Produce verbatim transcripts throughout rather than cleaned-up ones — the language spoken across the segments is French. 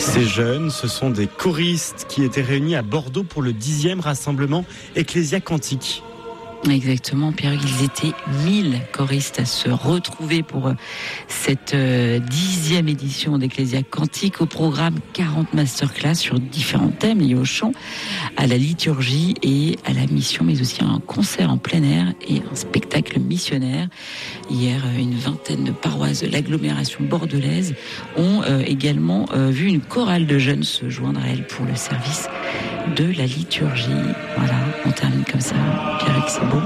Ces jeunes, ce sont des choristes qui étaient réunis à Bordeaux pour le dixième rassemblement Ecclésia Cantique. Exactement, Pierre, ils étaient mille choristes à se retrouver pour cette dixième édition d'Ecclésia Cantique. Au programme, quarante masterclass sur différents thèmes liés au chant, à la liturgie et à la mission, mais aussi un concert en plein air et un spectacle missionnaire. Hier, une vingtaine de paroisses de l'agglomération bordelaise ont euh, également euh, vu une chorale de jeunes se joindre à elle pour le service de la liturgie. Voilà, on termine comme ça. Pierre, c'est beau.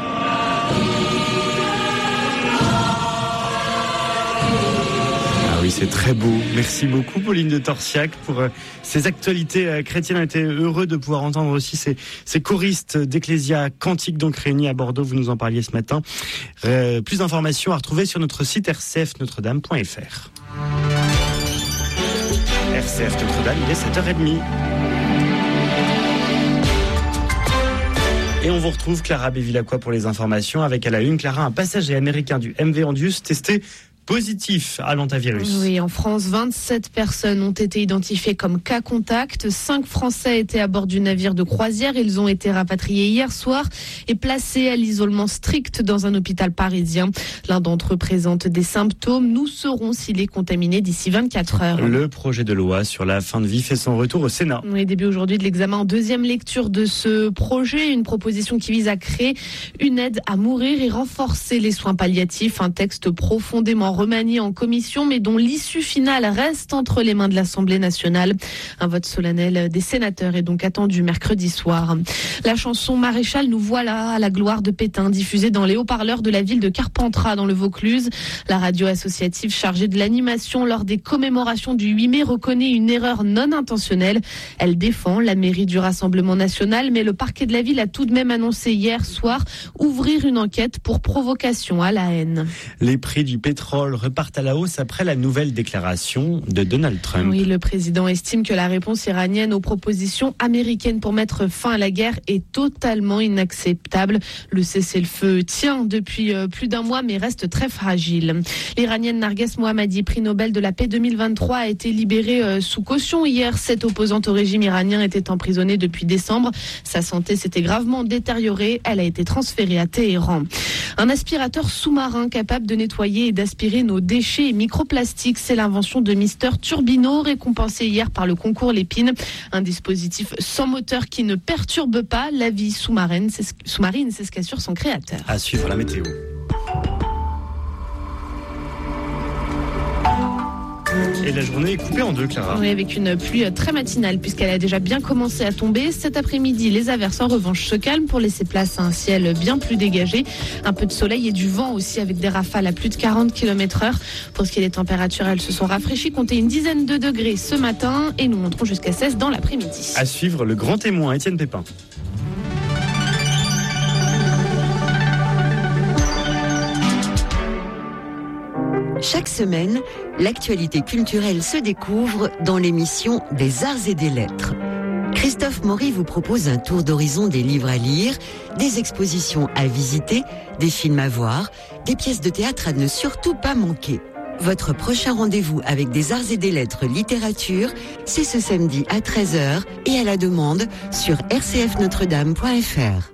Ah oui, c'est très beau. Merci beaucoup, Pauline de Torsiac, pour euh, ces actualités euh, chrétiennes. On était heureux de pouvoir entendre aussi ces, ces choristes d'Ecclésia Cantique, donc réunis à Bordeaux. Vous nous en parliez ce matin. Euh, plus d'informations à retrouver sur notre site r c f notre dame point f r. R C F Notre-Dame, il est sept heures trente. Et on vous retrouve Clara Bévilacqua pour les informations avec à la une, Clara, un passager américain du M V Andius testé positif à l'hantavirus. Oui, en France, vingt-sept personnes ont été identifiées comme cas contact. Cinq Français étaient à bord du navire de croisière. Ils ont été rapatriés hier soir et placés à l'isolement strict dans un hôpital parisien. L'un d'entre eux présente des symptômes. Nous saurons s'il est contaminé d'ici vingt-quatre heures. Le projet de loi sur la fin de vie fait son retour au Sénat. Oui, début aujourd'hui de l'examen en deuxième lecture de ce projet. Une proposition qui vise à créer une aide à mourir et renforcer les soins palliatifs. Un texte profondément remanié en commission, mais dont l'issue finale reste entre les mains de l'Assemblée nationale. Un vote solennel des sénateurs est donc attendu mercredi soir. La chanson Maréchal, nous voilà à la gloire de Pétain, diffusée dans les haut-parleurs de la ville de Carpentras dans le Vaucluse. La radio associative chargée de l'animation lors des commémorations du huit mai reconnaît une erreur non intentionnelle. Elle défend la mairie du Rassemblement national, mais le parquet de la ville a tout de même annoncé hier soir ouvrir une enquête pour provocation à la haine. Les prix du pétrole repartent à la hausse après la nouvelle déclaration de Donald Trump. Oui, le président estime que la réponse iranienne aux propositions américaines pour mettre fin à la guerre est totalement inacceptable. Le cessez-le-feu tient depuis plus d'un mois mais reste très fragile. L'Iranienne Narges Mohammadi, prix Nobel de la paix deux mille vingt-trois, a été libérée sous caution hier. Cette opposante au régime iranien était emprisonnée depuis décembre. Sa santé s'était gravement détériorée. Elle a été transférée à Téhéran. Un aspirateur sous-marin capable de nettoyer et d'aspirer nos déchets et microplastiques. C'est l'invention de Mister Turbino, récompensé hier par le concours Lépine. Un dispositif sans moteur qui ne perturbe pas la vie sous-marine. C'est ce, sous-marine, c'est ce qu'assure son créateur. À suivre la météo. Et la journée est coupée en deux, Clara. Oui, avec une pluie très matinale puisqu'elle a déjà bien commencé à tomber. Cet après-midi, les averses en revanche se calment pour laisser place à un ciel bien plus dégagé. Un peu de soleil et du vent aussi avec des rafales à plus de quarante kilomètres heure. Pour ce qui est des températures, elles se sont rafraîchies. Comptez une dizaine de degrés ce matin et nous monterons jusqu'à seize dans l'après-midi. À suivre le grand témoin, Étienne Pépin. Chaque semaine, l'actualité culturelle se découvre dans l'émission des Arts et des Lettres. Christophe Maury vous propose un tour d'horizon des livres à lire, des expositions à visiter, des films à voir, des pièces de théâtre à ne surtout pas manquer. Votre prochain rendez-vous avec des Arts et des Lettres littérature, c'est ce samedi à treize heures et à la demande sur r c f notre dame point f r.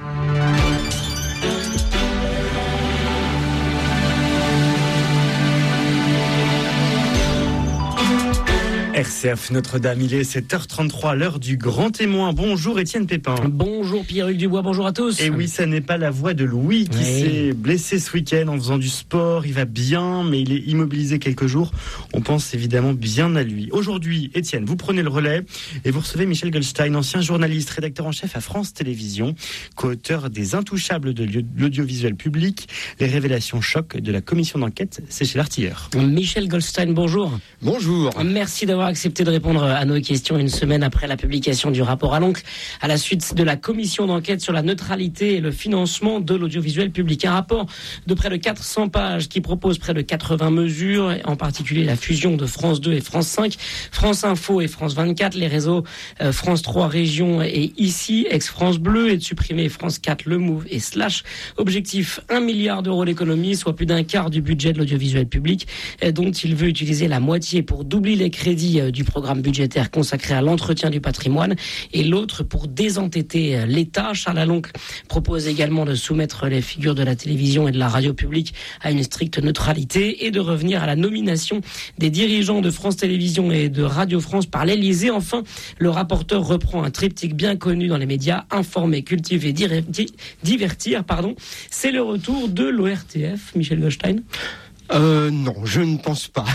R C F Notre-Dame, il est sept heures trente-trois, l'heure du grand témoin. Bonjour Étienne Pépin. Bonjour Pierre-Hugues Dubois, bonjour à tous. Et oui, ça n'est pas la voix de Louis qui oui. s'est blessé ce week-end en faisant du sport. Il va bien, mais il est immobilisé quelques jours. On pense évidemment bien à lui. Aujourd'hui, Étienne, vous prenez le relais et vous recevez Michel Goldstein, ancien journaliste, rédacteur en chef à France Télévisions, co-auteur des Intouchables de l'audiovisuel public, les révélations choc de la commission d'enquête, c'est chez l'Artilleur. Michel Goldstein, bonjour. Bonjour. Merci d'avoir accepté de répondre à nos questions une semaine après la publication du rapport à l'oncle à la suite de la commission d'enquête sur la neutralité et le financement de l'audiovisuel public. Un rapport de près de quatre cents pages qui propose près de quatre-vingts mesures, en particulier la fusion de France deux et France cinq, France Info et France vingt-quatre, les réseaux euh, France trois Régions et Ici, ex-France Bleu, et de supprimer France quatre, Le Move et Slash. Objectif, un milliard d'euros d'économie, soit plus d'un quart du budget de l'audiovisuel public, euh, dont il veut utiliser la moitié pour doubler les crédits partie euh, du programme budgétaire consacré à l'entretien du patrimoine et l'autre pour désentêter euh, l'État. Charles Aloncle propose également de soumettre les figures de la télévision et de la radio publique à une stricte neutralité et de revenir à la nomination des dirigeants de France Télévisions et de Radio France par l'Élysée. Enfin, le rapporteur reprend un triptyque bien connu dans les médias, informer, cultiver, divertir. Pardon. C'est le retour de l'O R T F, Michel Goldstein. Euh, non, je ne pense pas.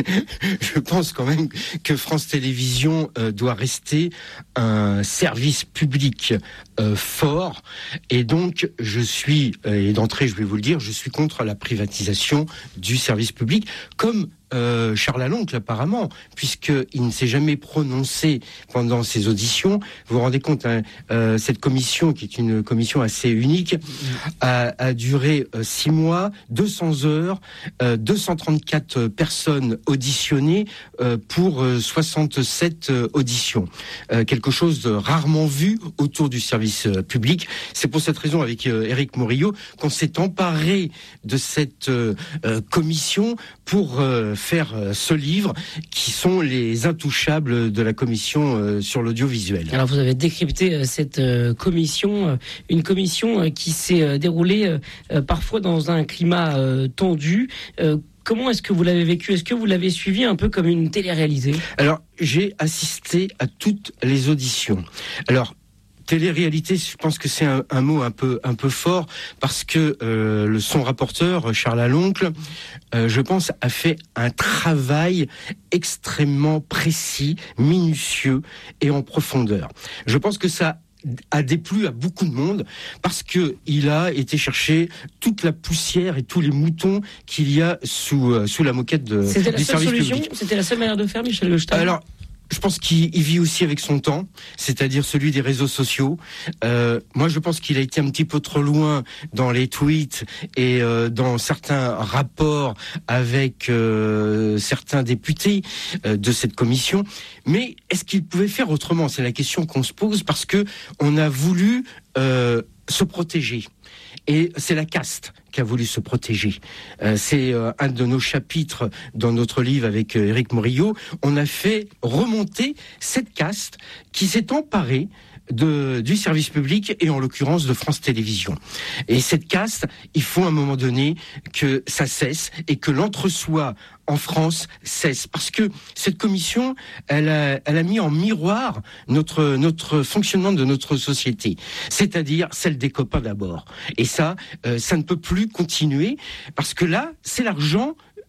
Je pense quand même que France Télévisions euh, doit rester un service public euh, fort. Et donc, je suis, euh, et d'entrée, je vais vous le dire, je suis contre la privatisation du service public, comme Euh, Charles Aloncle apparemment, puisqu'il ne s'est jamais prononcé pendant ses auditions. Vous vous rendez compte, hein, euh, cette commission, qui est une commission assez unique, a, a duré euh, six mois, deux cents heures, euh, deux cent trente-quatre personnes auditionnées euh, pour euh, soixante-sept euh, auditions. Euh, quelque chose de rarement vu autour du service euh, public. C'est pour cette raison, avec euh, Éric Morillo, qu'on s'est emparé de cette euh, euh, commission pour euh, faire euh, ce livre qui sont les intouchables de la commission euh, sur l'audiovisuel. Alors vous avez décrypté euh, cette euh, commission, euh, une commission euh, qui s'est euh, déroulée euh, parfois dans un climat euh, tendu. Euh, Comment est-ce que vous l'avez vécu ? Est-ce que vous l'avez suivi un peu comme une télé-réalisée ? Alors, j'ai assisté à toutes les auditions. Alors, télé-réalité, je pense que c'est un, un mot un peu un peu fort parce que euh, le son rapporteur Charles Aloncle, euh, je pense, a fait un travail extrêmement précis, minutieux et en profondeur. Je pense que ça a déplu à beaucoup de monde parce que il a été chercher toute la poussière et tous les moutons qu'il y a sous euh, sous la moquette de, C'était la du seule service solution. public. C'était la seule manière de faire, Michel Goldstein. Alors, je pense qu'il vit aussi avec son temps, c'est-à-dire celui des réseaux sociaux. Euh, moi, je pense qu'il a été un petit peu trop loin dans les tweets et euh, dans certains rapports avec euh, certains députés euh, de cette commission. Mais est-ce qu'il pouvait faire autrement ? C'est la question qu'on se pose parce que on a voulu euh, se protéger. Et c'est la caste qui a voulu se protéger. Euh, c'est euh, un de nos chapitres dans notre livre avec euh, Éric Morillo. On a fait remonter cette caste qui s'est emparée de, du service public et en l'occurrence de France Télévisions. Et cette caste, il faut à un moment donné que ça cesse et que l'entre-soi en France cesse. Parce que cette commission, elle a, elle a mis en miroir notre, notre fonctionnement de notre société. C'est-à-dire celle des copains d'abord. Et ça, euh, ça ne peut plus continuer parce que là, c'est l'argent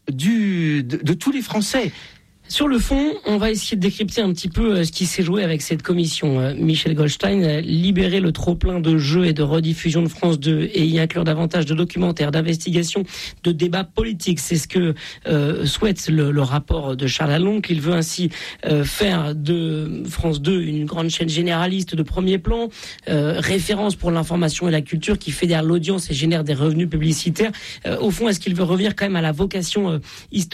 du, de, de tous les Français. Sur le fond, on va essayer de décrypter un petit peu ce qui s'est joué avec cette commission. Michel Goldstein, libérer le trop-plein de jeux et de rediffusion de France deux et y inclure davantage de documentaires, d'investigations, de débats politiques. C'est ce que euh, souhaite le, le rapport de Charles Aloncle. Il veut ainsi euh, faire de France deux une grande chaîne généraliste de premier plan, euh, référence pour l'information et la culture qui fédère l'audience et génère des revenus publicitaires. Euh, au fond, est-ce qu'il veut revenir quand même à la vocation euh, historique